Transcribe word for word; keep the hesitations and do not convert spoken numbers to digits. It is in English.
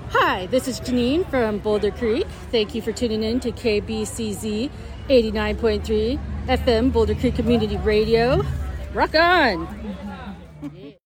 Hi, this is Janine from Boulder Creek. Thank you for tuning in to K B C Z eighty-nine point three F M Boulder Creek Community Radio. Rock on!